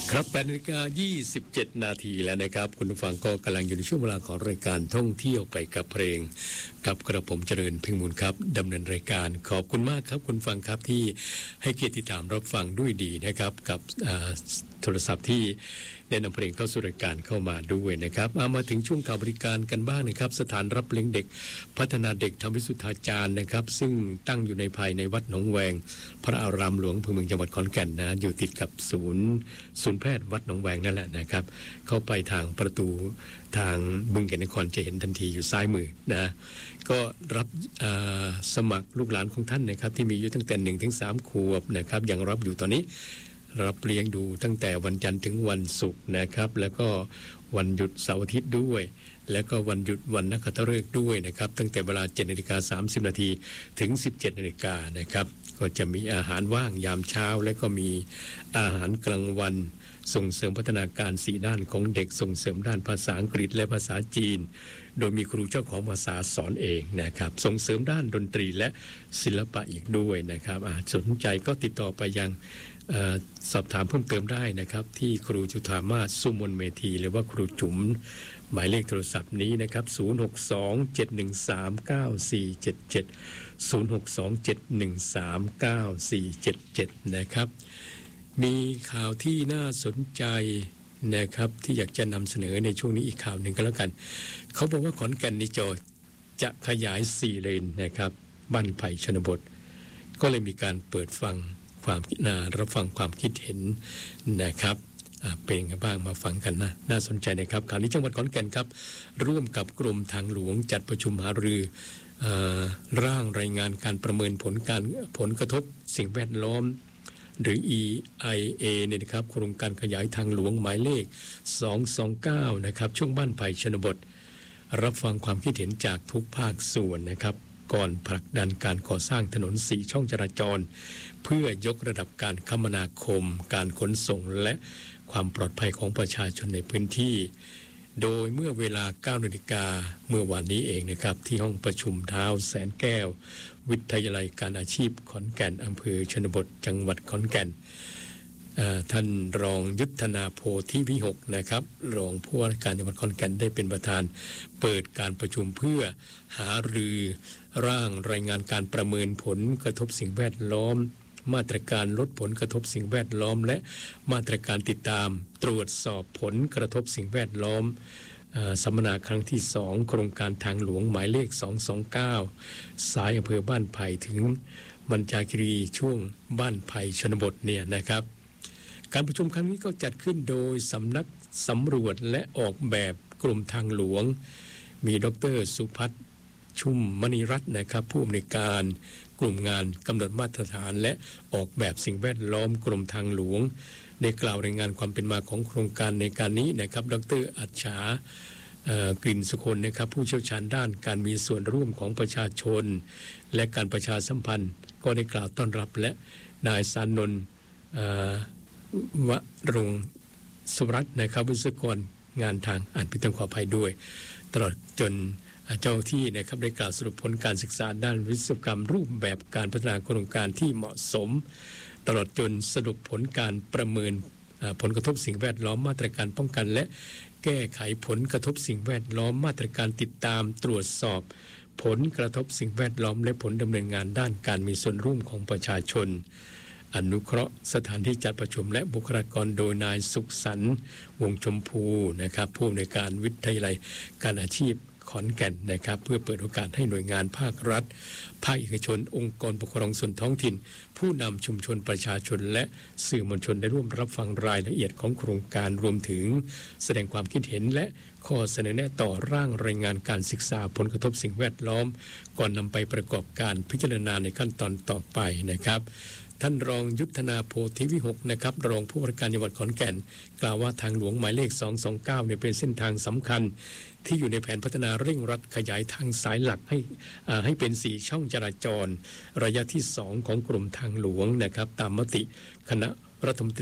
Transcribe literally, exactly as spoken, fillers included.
ครับแปดนาฬิกายี่สิบเจ็ดนาทีแล้วนะครับคุณผู้ฟังก็กำลังอยู่ในช่วงเวลาของรายการท่องเที่ยวไปกับเพลงกับกระผมเจริญเพ่งมูลครับดำเนินรายการขอบคุณมากครับคุณฟังครับที่ให้เกียรติติดตามรับฟังด้วยดีนะครับกับโทรศัพท์ที่ได้นำเพลงเข้าสู่รายการเข้ามาด้วยนะครับเอามาถึงช่วงข่าวบริการกันบ้างนะครับสถานรับเลี้ยงเด็กพัฒนาเด็กธรรมวิสุทธาจารย์นะครับซึ่งตั้งอยู่ในภายในวัดหนองแวงพระอารามหลวงอำเภอเมืองจังหวัดขอนแก่นนะอยู่ติดกับศูนย์ศูนย์แพทย์วัดหนองแวงนั่นแหละนะครับเข้าไปทางประตูทางบึงแก่นนครจะเห็นทันทีอยู่ซ้ายมือนะก็รับสมัครลูกหลานของท่านนะครับที่มีอายุตั้งแต่หนึ่งถึงสามขวบนะครับยังรับอยู่ตอนนี้รับเลี้ยงดูตั้งแต่วันจันทร์ถึงวันศุกร์นะครับแล้วก็วันหยุดเสาร์อาทิตย์ด้วยแล้วก็วันหยุดวันนักขัตฤกษ์ด้วยนะครับตั้งแต่เวลา เจ็ดนาฬิกาสามสิบนาทีถึง สิบเจ็ดนาฬิกานะครับก็จะมีอาหารว่างยามเช้าและก็มีอาหารกลางวันส่งเสริมพัฒนาการสี่ด้านของเด็กส่งเสริมด้านภาษาอังกฤษและภาษาจีนโดยมีครูเจ้าของภาษาสอนเองนะครับส่งเสริมด้านดนตรีและศิลปะอีกด้วยนะครับสนใจก็ติดต่อไปยังสอบถามเพิ่มเติมได้นะครับที่ครูจุฑามาศสุมนเมธีหรือว่าครูจุ๋มหมายเลขโทรศัพท์นี้นะครับศูนย์ หก สอง เจ็ด หนึ่ง สาม เก้า สี่ เจ็ด เจ็ด ศูนย์ หก สอง เจ็ด หนึ่ง สาม เก้า สี่ เจ็ด เจ็ดนะครับมีข่าวที่น่าสนใจนะครับที่อยากจะนำเสนอในช่วงนี้อีกข่าวหนึ่งก็แล้วกันเขาบอกว่าขอนแก่นนิโจจะขยายสี่เลนนะครับบ้านไผ่ชนบทก็เลยมีการเปิดฟังความน่ารับฟังความคิดเห็นนะครับเป็นยังไงบ้างมาฟังกันนะน่าสนใจนะครับข่าวนี้จังหวัดขอนแก่นครับร่วมกับกรมทางหลวงจัดประชุมหารือร่างรายงานการประเมินผลการผลกระทบสิ่งแวดล้อมหรือ อี ไอ เอ เนี่ยนะครับโครงการขยายทางหลวงหมายเลขสองสองเก้านะครับช่วงบ้านไผ่ชนบทรับฟังความคิดเห็นจากทุกภาคส่วนนะครับก่อนผลักดันการก่อสร้างถนนสี่ช่องจราจรเพื่อยกระดับการคมนาคมการขนส่งและความปลอดภัยของประชาชนในพื้นที่โดยเมื่อเวลา เก้านาฬิกาเมื่อวานนี้เองนะครับที่ห้องประชุมท้าวแสนแก้ววิทยาลัยการอาชีพขอนแก่นอำเภอชนบทจังหวัดขอนแก่นท่านรองยุทธนาโพธิวิหกนะครับรองผู้ว่าการจังหวัดขอนแก่นได้เป็นประธานเปิดการประชุมเพื่อหารือร่างรายงานการประเมินผลกระทบสิ่งแวดล้อมมาตรการลดผลกระทบสิ่งแวดล้อมและมาตรการติดตามตรวจสอบผลกระทบสิ่งแวดล้อมสัมมนาครั้งที่สองโครงการทางหลวงหมายเลขสองสองเก้าสายอำเภอบ้านไผ่ถึงมัญจาคีรีช่วงบ้านไผ่ชนบทเนี่ยนะครับการประชุมครั้งนี้ก็จัดขึ้นโดยสำนักสำรวจและออกแบบกรมทางหลวงมีดร.สุพัฒน์ชุ่มมณีรัตน์นะครับผู้อำนวยการกลุ่มงานกำหนดมาตรฐานและออกแบบสิ่งแวดล้อมกรมทางหลวงได้กล่าวรายงานความเป็นมาของโครงการในการนี้นะครับดร.อัจฉากลิ่นสุคนนะครับผู้เชี่ยวชาญด้านการมีส่วนร่วมของประชาชนและการประชาสัมพันธ์ก็ได้กล่าวต้อนรับและนายสานนท์วรงค์สุรัตน์นะครับวิศวกรงานทางอ่านพิทักษ์ขออภัยด้วยตลอดจนเจ้าที่นะครับได้กล่าวสรุปผลการศึกษาด้านวิศวกรรมรูปแบบการพัฒนาโครงการที่เหมาะสมตลอดจนสรุปผลการประเมินผลกระทบสิ่งแวดล้อมมาตรการป้องกันและแก้ไขผลกระทบสิ่งแวดล้อมมาตรการติดตามตรวจสอบผลกระทบสิ่งแวดล้อมและผลดำเนินงานด้านการมีส่วนร่วมของประชาชนอนุเคราะห์สถานที่จัดประชุมและบุคลากรโดยนายสุขสันต์วงชมพูนะครับผู้อำนวยการวิทยาลัยการอาชีพขอนแก่นนะครับเพื่อเปิดโอกาสให้หน่วยงานภาครัฐภาคเอกชนองค์กรปกครองส่วนท้องถิ่นผู้นำชุมชนประชาชนและสื่อมวลชนได้ร่วมรับฟังรายละเอียดของโครงการรวมถึงแสดงความคิดเห็นและข้อเสนอแนะต่อร่างรายงานการศึกษาผลกระทบสิ่งแวดล้อมก่อนนำไปประกอบการพิจารณาในขั้นตอนต่อไปนะครับท่านรองยุทธนาโพธิวิหกนะครับรองผู้ว่าการจังหวัดขอนแก่นกล่าวว่าทางหลวงหมายเลขสองสองเก้าเนี่ยเป็นเส้นทางสำคัญที่อยู่ในแผนพัฒนาเร่งรัดขยายทางสายหลักให้ให้เป็นสี่ช่องจราจรระยะที่สองของกรมทางหลวงนะครับตามมติคณะรัฐมนตรี